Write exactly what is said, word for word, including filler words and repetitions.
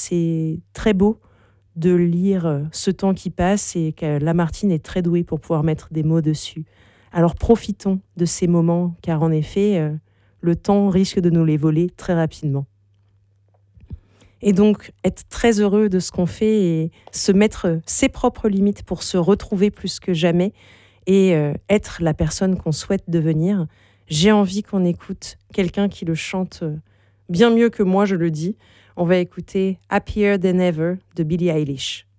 c'est très beau de lire ce temps qui passe et que Lamartine est très douée pour pouvoir mettre des mots dessus. Alors profitons de ces moments, car en effet, euh, le temps risque de nous les voler très rapidement. Et donc, être très heureux de ce qu'on fait et se mettre ses propres limites pour se retrouver plus que jamais et euh, être la personne qu'on souhaite devenir. J'ai envie qu'on écoute quelqu'un qui le chante bien mieux que moi, je le dis. On va écouter Happier Than Ever de Billie Eilish.